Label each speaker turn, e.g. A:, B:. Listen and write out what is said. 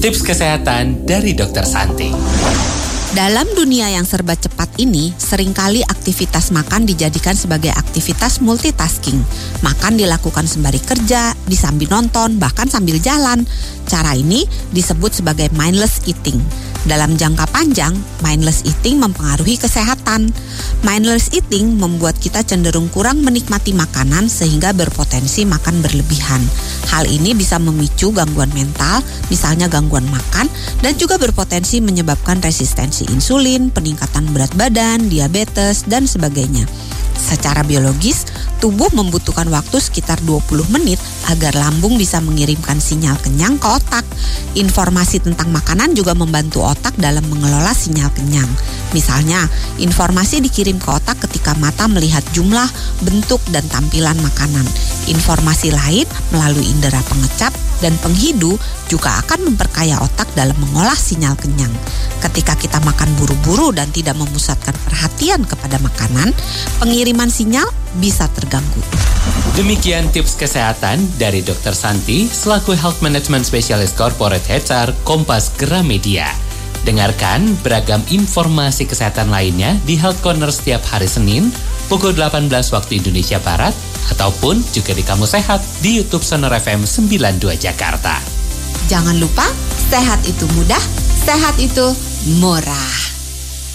A: Tips kesehatan dari Dr. Santi.
B: Dalam dunia yang serba cepat ini, seringkali aktivitas makan dijadikan sebagai aktivitas multitasking. Makan dilakukan sembari kerja, disambil nonton, bahkan sambil jalan. Cara ini disebut sebagai mindless eating. Dalam jangka panjang, mindless eating mempengaruhi kesehatan. Mindless eating membuat kita cenderung kurang menikmati makanan sehingga berpotensi makan berlebihan. Hal ini bisa memicu gangguan mental, misalnya gangguan makan, dan juga berpotensi menyebabkan resistensi insulin, peningkatan berat badan, diabetes, dan sebagainya. Secara biologis, tubuh membutuhkan waktu sekitar 20 menit agar lambung bisa mengirimkan sinyal kenyang ke otak. Informasi tentang makanan juga membantu otak dalam mengelola sinyal kenyang. Misalnya, informasi dikirim ke otak ketika mata melihat jumlah, bentuk, dan tampilan makanan. Informasi lain melalui indera pengecap dan penghidu juga akan memperkaya otak dalam mengolah sinyal kenyang. Ketika kita makan buru-buru dan tidak memusatkan perhatian kepada makanan, pengiriman sinyal bisa terganggu.
A: Demikian tips kesehatan dari Dr. Santi selaku Health Management Specialist Corporate HR Kompas Gramedia. Dengarkan beragam informasi kesehatan lainnya di Health Corner setiap hari Senin pukul 18 waktu Indonesia Barat ataupun juga di Kamu Sehat di YouTube Sonora FM 92 Jakarta.
B: Jangan lupa, sehat itu mudah, sehat itu murah.